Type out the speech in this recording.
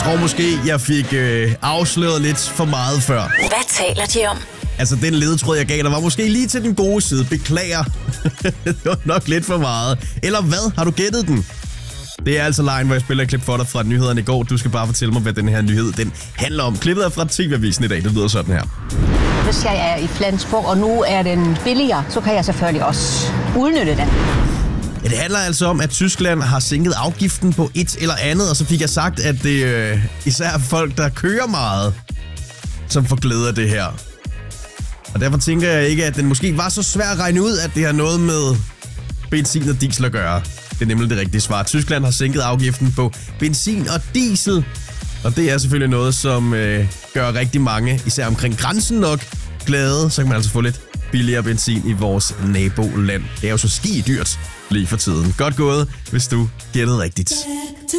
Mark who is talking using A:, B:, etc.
A: Jeg tror måske, jeg fik afsløret lidt for meget før.
B: Hvad taler de om?
A: Altså, den ledetråd, jeg gav dig, var måske lige til den gode side. Beklager. Det var nok lidt for meget. Eller hvad? Har du gættet den? Det er altså lejen, hvor jeg spiller et klip for dig fra nyhederne i går. Du skal bare fortælle mig, hvad den her nyhed den handler om. Klippet er fra TV-avisen i dag. Det lyder sådan her.
C: Hvis jeg er i Flensborg, og nu er den billigere, så kan jeg selvfølgelig også udnytte den.
A: Ja, det handler altså om, at Tyskland har sænket afgiften på et eller andet, og så fik jeg sagt, at det især er folk, der kører meget, som får glæde af det her. Og derfor tænker jeg ikke, at den måske var så svær at regne ud, at det har noget med benzin og diesel at gøre. Det er nemlig det rigtige svar. Tyskland har sænket afgiften på benzin og diesel, og det er selvfølgelig noget, som gør rigtig mange, især omkring grænsen nok, glade. Så kan man altså få lidt billigere benzin i vores naboland. Det er jo så ski dyrt lige for tiden. Godt gået, hvis du gættede rigtigt.